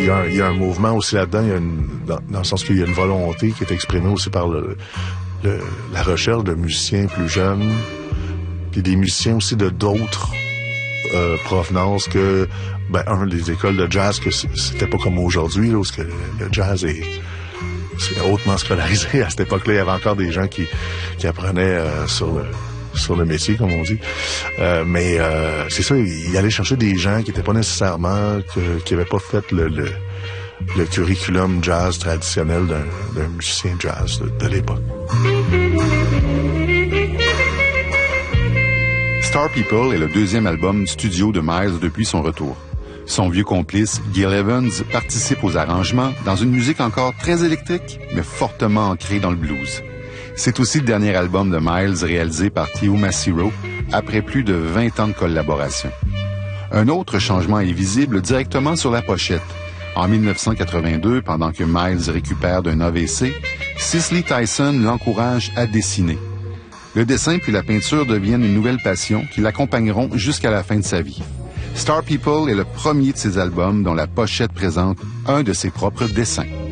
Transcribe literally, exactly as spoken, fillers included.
y a un, il y a un mouvement aussi là-dedans, il y a une, dans, dans le sens qu'il y a une volonté qui est exprimée aussi par le, le, la recherche de musiciens plus jeunes, puis des musiciens aussi de d'autres euh, provenances que, ben, un, les écoles de jazz, que c'était pas comme aujourd'hui, là, où que le jazz est, c'est hautement scolarisé. À cette époque-là, il y avait encore des gens qui, qui apprenaient euh, sur le sur le métier, comme on dit. Euh, mais euh, c'est ça, il allait chercher des gens qui n'étaient pas nécessairement, que, qui n'avaient pas fait le, le, le curriculum jazz traditionnel d'un, d'un musicien jazz de, de l'époque. Star People est le deuxième album studio de Miles depuis son retour. Son vieux complice, Gil Evans, participe aux arrangements dans une musique encore très électrique, mais fortement ancrée dans le blues. C'est aussi le dernier album de Miles réalisé par Theo Macero, après plus de vingt ans de collaboration. Un autre changement est visible directement sur la pochette. En dix-neuf cent quatre-vingt-deux, pendant que Miles récupère d'un A V C, Cicely Tyson l'encourage à dessiner. Le dessin puis la peinture deviennent une nouvelle passion qui l'accompagneront jusqu'à la fin de sa vie. Star People est le premier de ses albums dont la pochette présente un de ses propres dessins.